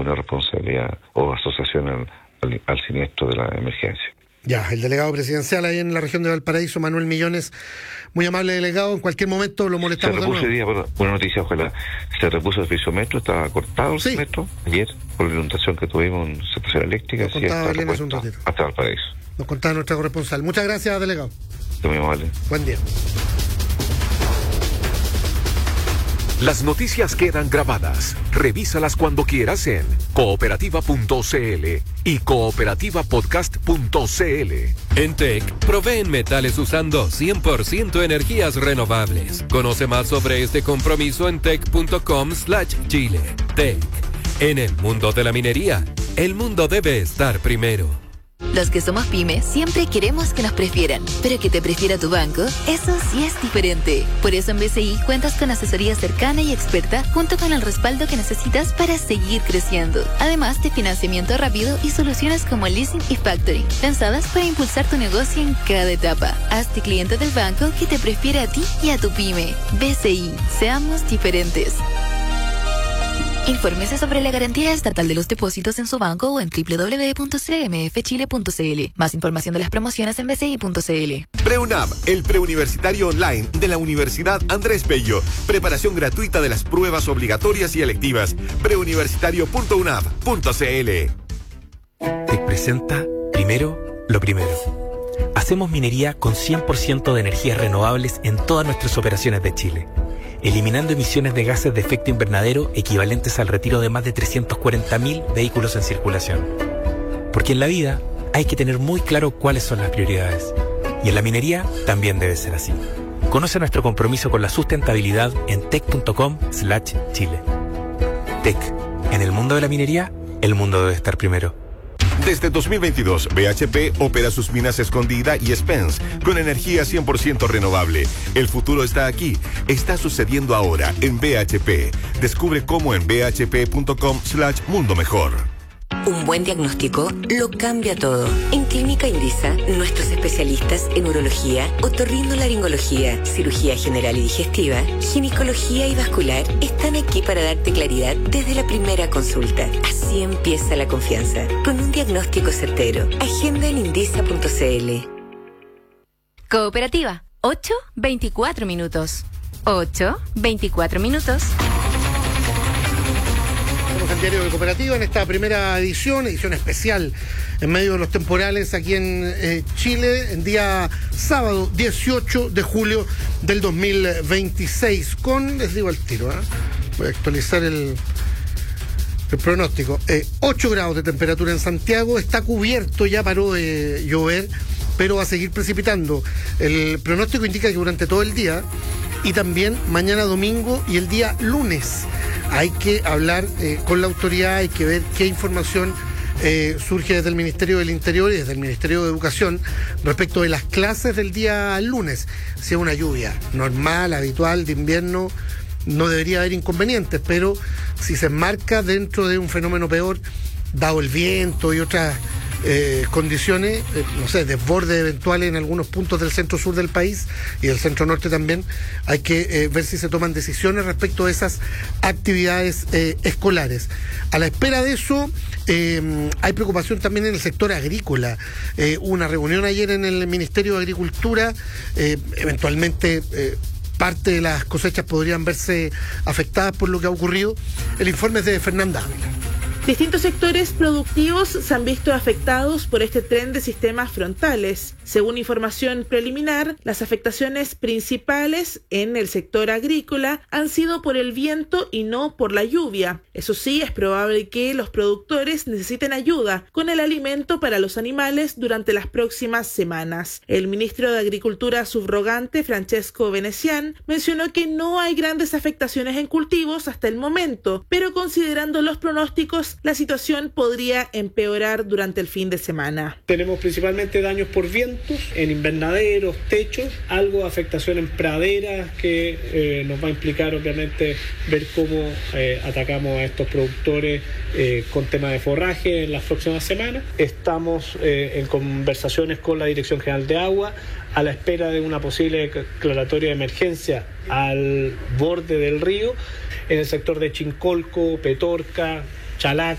de responsabilidad o asociación al siniestro de la emergencia. Ya, el delegado presidencial ahí en la región de Valparaíso, Manuel Millones, muy amable delegado, en cualquier momento lo molestamos. Se repuso hoy día, una noticia, ojalá, se repuso el servicio metro, estaba cortado el metro ayer por la inundación que tuvimos en estación eléctrica, nos contaba Belén hace un ratito. Hasta Valparaíso. Nos contaba nuestra corresponsal. Muchas gracias, delegado. Muy amable. Buen día. Las noticias quedan grabadas. Revísalas cuando quieras en cooperativa.cl y cooperativapodcast.cl. En TEC, proveen metales usando 100% energías renovables. Conoce más sobre este compromiso en tec.com/Chile. TEC. En el mundo de la minería, el mundo debe estar primero. Los que somos pymes siempre queremos que nos prefieran, pero que te prefiera tu banco, eso sí es diferente. Por eso en BCI cuentas con asesoría cercana y experta junto con el respaldo que necesitas para seguir creciendo. Además de financiamiento rápido y soluciones como leasing y factoring, pensadas para impulsar tu negocio en cada etapa. Hazte cliente del banco que te prefiere a ti y a tu pyme. BCI, seamos diferentes. Infórmese sobre la garantía estatal de los depósitos en su banco o en www.cmfchile.cl. Más información de las promociones en bci.cl. PreUNAV, el preuniversitario online de la Universidad Andrés Bello. Preparación gratuita de las pruebas obligatorias y electivas. preuniversitario.unav.cl. TEC presenta Primero lo Primero. Hacemos minería con 100% de energías renovables en todas nuestras operaciones de Chile, eliminando emisiones de gases de efecto invernadero equivalentes al retiro de más de 340.000 vehículos en circulación. Porque en la vida hay que tener muy claro cuáles son las prioridades. Y en la minería también debe ser así. Conoce nuestro compromiso con la sustentabilidad en tec.com/Chile. TEC. En el mundo de la minería, el mundo debe estar primero. Desde 2022, BHP opera sus minas Escondida y Spence con energía 100% renovable. El futuro está aquí. Está sucediendo ahora en BHP. Descubre cómo en bhp.com/mundo mejor. Un buen diagnóstico lo cambia todo. En Clínica Indisa, nuestros especialistas en urología, otorrinolaringología, cirugía general y digestiva, ginecología y vascular están aquí para darte claridad desde la primera consulta. Así empieza la confianza, con un diagnóstico certero. Agenda en indisa.cl. Cooperativa, 8:24 minutos. 8:24 minutos. El diario de Cooperativa en esta primera edición especial en medio de los temporales aquí en Chile, en día sábado 18 de julio del 2026, les digo al tiro, voy a actualizar el pronóstico. 8 grados de temperatura en Santiago, está cubierto, ya paró de llover, pero va a seguir precipitando. El pronóstico indica que durante todo el día y también mañana domingo y el día lunes hay que hablar con la autoridad, hay que ver qué información surge desde el Ministerio del Interior y desde el Ministerio de Educación respecto de las clases del día lunes. Si es una lluvia normal, habitual, de invierno, no debería haber inconvenientes, pero si se enmarca dentro de un fenómeno peor, dado el viento y otras condiciones, desbordes eventuales en algunos puntos del centro-sur del país y del centro-norte también, hay que ver si se toman decisiones respecto de esas actividades escolares. A la espera de eso, hay preocupación también en el sector agrícola. Hubo una reunión ayer en el Ministerio de Agricultura, eventualmente parte de las cosechas podrían verse afectadas por lo que ha ocurrido. El informe es de Fernanda Ávila. Distintos sectores productivos se han visto afectados por este tren de sistemas frontales. Según información preliminar, las afectaciones principales en el sector agrícola han sido por el viento y no por la lluvia. Eso sí, es probable que los productores necesiten ayuda con el alimento para los animales durante las próximas semanas. El ministro de Agricultura subrogante, Francesco Venecián, mencionó que no hay grandes afectaciones en cultivos hasta el momento, pero considerando los pronósticos, la situación podría empeorar durante el fin de semana. Tenemos principalmente daños por vientos en invernaderos, techos, algo de afectación en praderas que nos va a implicar obviamente ver cómo atacamos a estos productores con tema de forraje en las próximas semanas. Estamos en conversaciones con la Dirección General de Agua a la espera de una posible declaratoria de emergencia al borde del río en el sector de Chincolco, Petorca, Chalaca,